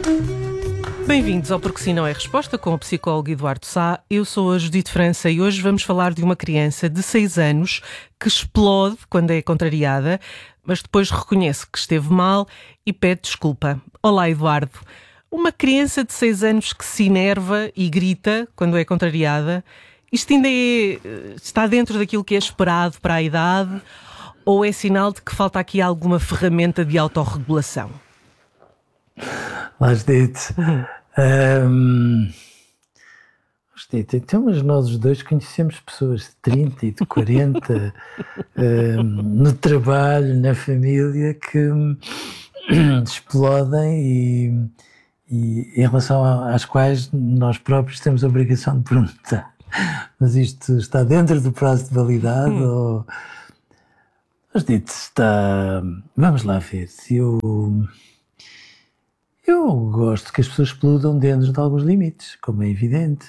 Bem-vindos ao Porque Sim Não é Resposta, com o psicólogo Eduardo Sá. Eu sou a Judite França e hoje vamos falar de uma criança de 6 anos que explode quando é contrariada, mas depois reconhece que esteve mal e pede desculpa. Olá, Eduardo. Uma criança de 6 anos que se enerva e grita quando é contrariada, isto ainda está dentro daquilo que é esperado para a idade ou é sinal de que falta aqui alguma ferramenta de autorregulação? Lá Judite. Judite, então, mas nós os dois conhecemos pessoas de 30 e de 40 no trabalho, na família, que explodem e em relação às quais nós próprios temos a obrigação de perguntar: mas isto está dentro do prazo de validade? Ou... Judite, está... Vamos lá ver. Eu gosto que as pessoas explodam dentro de alguns limites, como é evidente.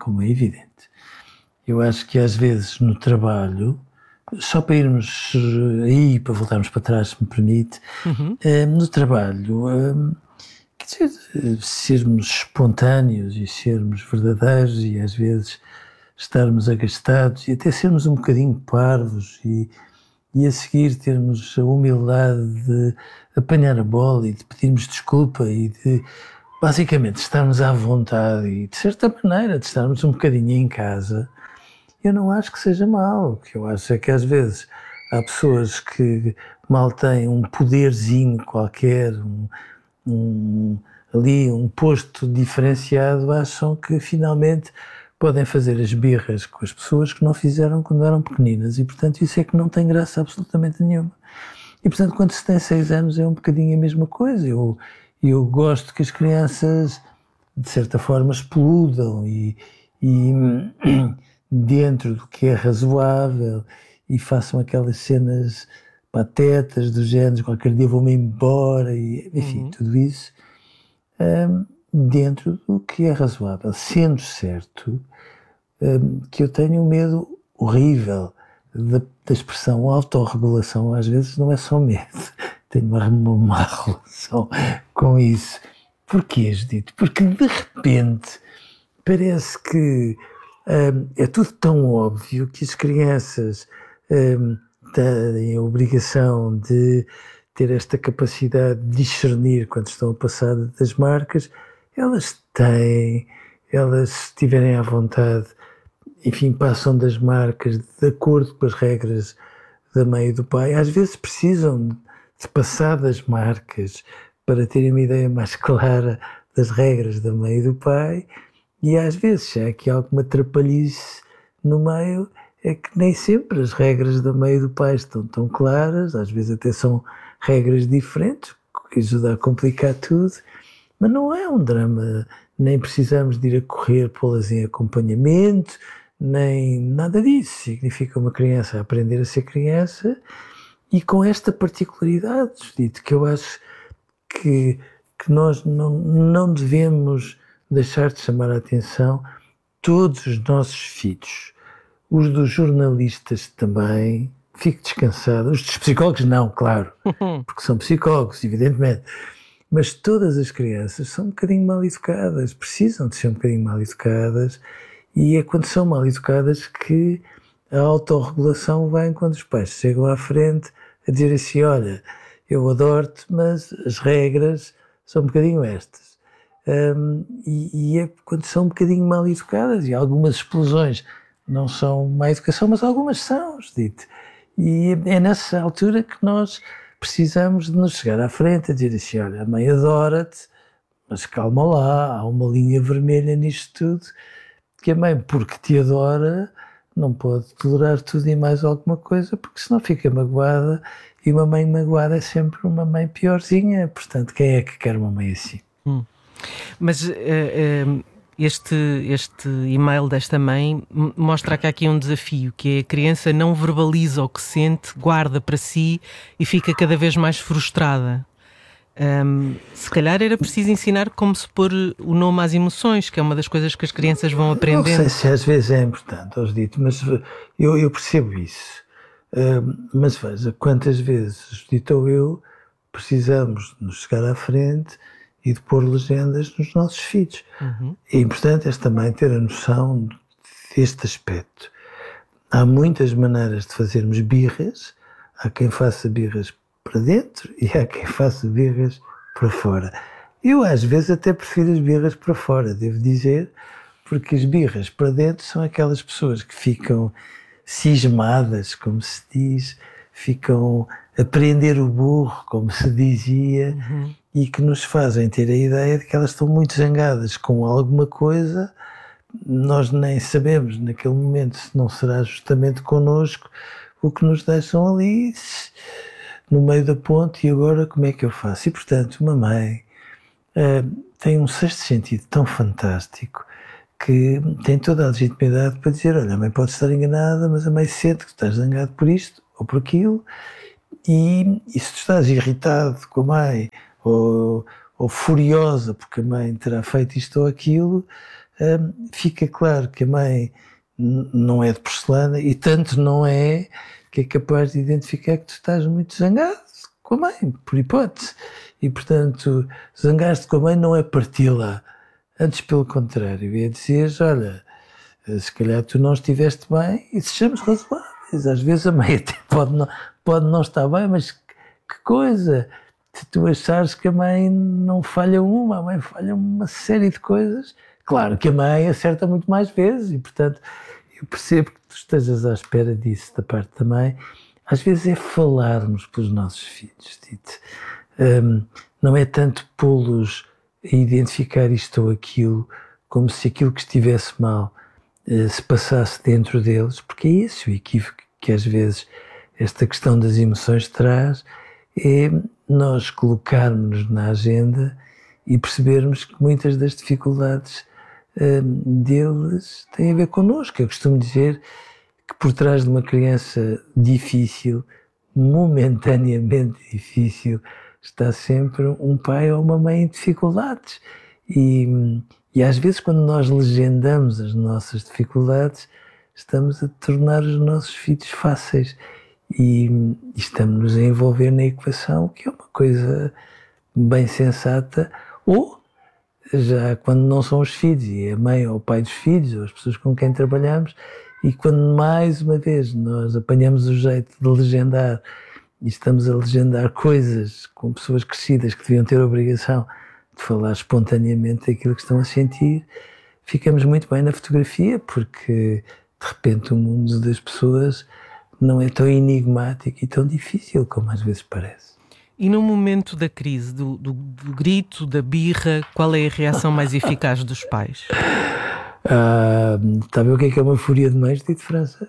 Eu acho que às vezes no trabalho, só para irmos aí, para voltarmos para trás, se me permite, no trabalho, quer dizer, sermos espontâneos e sermos verdadeiros e às vezes estarmos agastados e até sermos um bocadinho parvos e a seguir termos a humildade de apanhar a bola e de pedirmos desculpa e de basicamente estarmos à vontade e de certa maneira de estarmos um bocadinho em casa. Eu não acho que seja mau. O que eu acho é que às vezes há pessoas que mal têm um poderzinho qualquer, ali um posto diferenciado, acham que finalmente podem fazer as birras com as pessoas que não fizeram quando eram pequeninas e, portanto, isso é que não tem graça absolutamente nenhuma. E, portanto, quando se tem 6 anos é um bocadinho a mesma coisa. Eu gosto que as crianças, de certa forma, explodam e dentro do que é razoável e façam aquelas cenas patetas do género, qualquer dia vou-me embora e, enfim, tudo isso dentro do que é razoável. Sendo certo que eu tenho um medo horrível da expressão autorregulação. Às vezes não é só medo, tenho uma má relação com isso. Porquê, Judite? Porque de repente parece que é tudo tão óbvio que as crianças têm a obrigação de ter esta capacidade de discernir quando estão a passar das marcas. Elas têm, elas se estiverem à vontade, enfim, passam das marcas de acordo com as regras da mãe e do pai. Às vezes precisam de passar das marcas para terem uma ideia mais clara das regras da mãe e do pai, e às vezes, se há aqui alguma trapalhice no meio, é que nem sempre as regras da mãe e do pai estão tão claras, às vezes até são regras diferentes, o que ajuda a complicar tudo, mas não é um drama, nem precisamos de ir a correr pô-las em acompanhamento, nem nada disso. Significa uma criança aprender a ser criança e com esta particularidade, Judite, que eu acho que nós não devemos deixar de chamar a atenção. Todos os nossos filhos, os dos jornalistas também, fique descansado, os dos psicólogos não, claro, porque são psicólogos, evidentemente, mas todas as crianças são um bocadinho mal educadas, precisam de ser um bocadinho mal educadas. E é quando são mal educadas que a autorregulação vem, quando os pais chegam à frente a dizer assim: olha, eu adoro-te, mas as regras são um bocadinho estas. E é quando são um bocadinho mal educadas, e algumas explosões não são má educação, mas algumas são, Judite. E é nessa altura que nós precisamos de nos chegar à frente a dizer assim: olha, a mãe adora-te, mas calma lá, há uma linha vermelha nisto tudo, que a mãe, porque te adora, não pode tolerar tudo e mais alguma coisa, porque senão fica magoada, e uma mãe magoada é sempre uma mãe piorzinha. Portanto, quem é que quer uma mãe assim? Mas este e-mail desta mãe mostra que há aqui um desafio, que é a criança não verbaliza o que sente, guarda para si e fica cada vez mais frustrada. Se calhar era preciso ensinar como se pôr o nome às emoções, que é uma das coisas que as crianças vão aprendendo. Não sei se às vezes é importante, aos ditos, mas eu percebo isso. Mas veja, quantas vezes, Judite ou eu, precisamos de nos chegar à frente e de pôr legendas nos nossos filhos. É importante esta mãe ter a noção deste aspecto. Há muitas maneiras de fazermos birras. Há quem faça birras para dentro e há quem faça birras para fora. Eu às vezes até prefiro as birras para fora, devo dizer, porque as birras para dentro são aquelas pessoas que ficam cismadas, como se diz, ficam a prender o burro, como se dizia, e que nos fazem ter a ideia de que elas estão muito zangadas com alguma coisa. Nós nem sabemos naquele momento se não será justamente connosco, o que nos deixam ali no meio da ponte. E agora como é que eu faço? E portanto uma mãe tem um sexto sentido tão fantástico que tem toda a legitimidade para dizer: olha, a mãe pode estar enganada, mas a mãe sente que tu estás zangado por isto ou por aquilo, e se tu estás irritado com a mãe ou furiosa porque a mãe terá feito isto ou aquilo, fica claro que a mãe não é de porcelana, e tanto não é que é capaz de identificar que tu estás muito zangado com a mãe, por hipótese. E portanto, zangar-te com a mãe não é parti-la, antes pelo contrário, é dizer: olha, se calhar tu não estiveste bem, e sejamos razoáveis. Às vezes a mãe até pode não estar bem, mas que coisa, se tu achares que a mãe não falha uma, a mãe falha uma série de coisas. Claro que a mãe acerta muito mais vezes, e portanto eu percebo que tu estejas à espera disso da parte da mãe. Às vezes é falarmos pelos nossos filhos, Tito. Não é tanto pô-los a identificar isto ou aquilo, como se aquilo que estivesse mal se passasse dentro deles, porque é esse o equívoco que às vezes esta questão das emoções traz, é nós colocarmos na agenda e percebermos que muitas das dificuldades deles têm a ver connosco. Eu costumo dizer que por trás de uma criança difícil, momentaneamente difícil, está sempre um pai ou uma mãe em dificuldades. E às vezes, quando nós legendamos as nossas dificuldades, estamos a tornar os nossos filhos fáceis e estamos-nos a envolver na equação, que é uma coisa bem sensata. Ou já quando não são os filhos, e é a mãe ou o pai dos filhos, ou as pessoas com quem trabalhamos, e quando mais uma vez nós apanhamos o jeito de legendar e estamos a legendar coisas com pessoas crescidas que deviam ter a obrigação de falar espontaneamente aquilo que estão a sentir, ficamos muito bem na fotografia, porque de repente o mundo das pessoas não é tão enigmático e tão difícil como às vezes parece. E no momento da crise, do grito, da birra, qual é a reação mais eficaz dos pais? Sabe o que é uma fúria de mães, Tito França?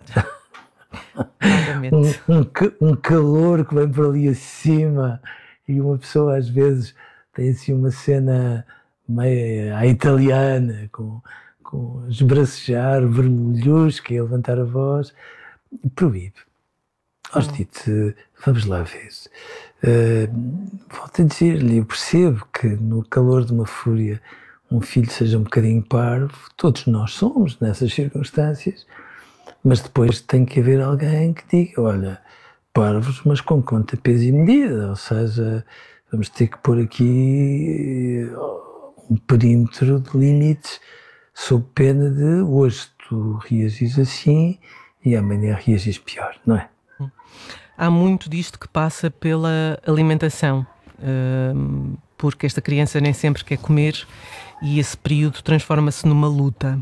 Um calor que vem por ali acima, e uma pessoa às vezes tem assim uma cena meio à italiana, com esbracejar, vermelhusca e levantar a voz, e proíbe. Tito, vamos lá ver. Volto a dizer-lhe, eu percebo que no calor de uma fúria um filho seja um bocadinho parvo, todos nós somos nessas circunstâncias, mas depois tem que haver alguém que diga: olha, parvos, mas com conta, peso e medida, ou seja, vamos ter que pôr aqui um perímetro de limites, sob pena de hoje tu reagis assim e amanhã reagis pior, não é? Há muito disto que passa pela alimentação, porque esta criança nem sempre quer comer e esse período transforma-se numa luta.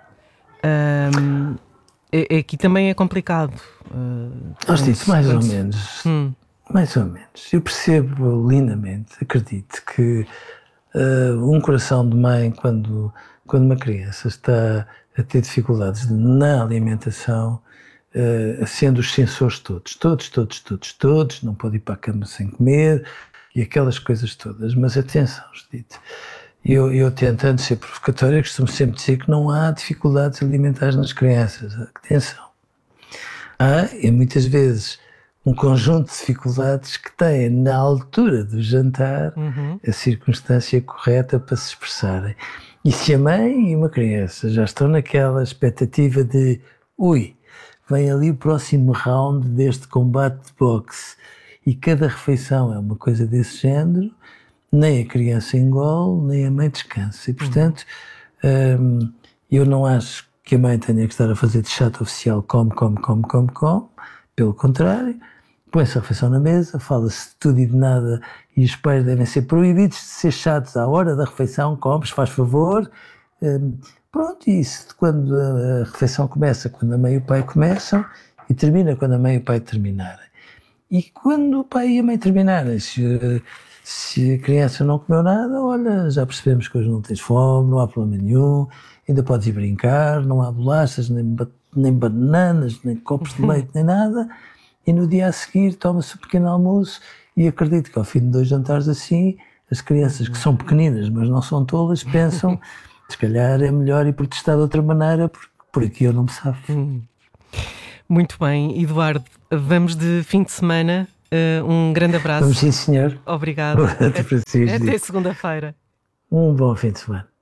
Aqui também é complicado. Mais ou menos. Mais ou menos. Eu percebo lindamente, acredito que um coração de mãe, quando uma criança está a ter dificuldades na alimentação, sendo os sensores todos, não pode ir para a cama sem comer e aquelas coisas todas. Mas atenção, Judite, eu tentando ser provocatório, costumo sempre dizer que não há dificuldades alimentares nas crianças. Atenção. Há, e muitas vezes, um conjunto de dificuldades que têm, na altura do jantar, a circunstância correta para se expressarem. E se a mãe e uma criança já estão naquela expectativa de vem ali o próximo round deste combate de boxe, e cada refeição é uma coisa desse género, nem a criança engole, nem a mãe descansa. E, portanto, eu não acho que a mãe tenha que estar a fazer de chato oficial, come. Pelo contrário, põe-se a refeição na mesa, fala-se de tudo e de nada, e os pais devem ser proibidos de ser chatos à hora da refeição, comes, faz favor. Pronto, e isso quando a refeição começa, quando a mãe e o pai começam, e termina quando a mãe e o pai terminarem. E quando o pai e a mãe terminarem, se a criança não comeu nada, olha, já percebemos que hoje não tens fome, não há problema nenhum, ainda podes ir brincar, não há bolachas, nem bananas, nem copos de leite, nem nada, e no dia a seguir toma-se o pequeno almoço, e acredito que ao fim de 2 jantares assim, as crianças que são pequeninas, mas não são tolas, pensam, se calhar é melhor ir protestar de outra maneira, porque por aqui eu não me safo. Muito bem, Eduardo, vamos de fim de semana. Um grande abraço. Vamos sim, senhor. Obrigado. Até segunda-feira. Um bom fim de semana.